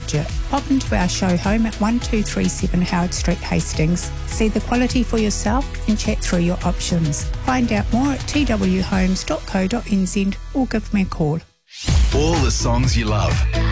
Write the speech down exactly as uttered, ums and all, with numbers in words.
budget. Pop into our show home at one two three seven Howard Street, Hastings. See the quality for yourself and chat through your options. Find out more at t w homes dot co dot n z or give me a call. All the songs you love.